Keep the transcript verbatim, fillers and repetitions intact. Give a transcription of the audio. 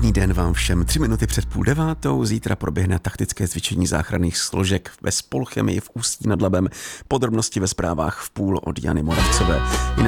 Pěkný den vám všem. Tři minuty před půl devátou. Zítra proběhne taktické cvičení záchranných složek ve Spolchemii v Ústí nad Labem. Podrobnosti ve zprávách v půl od Jany Moravcové.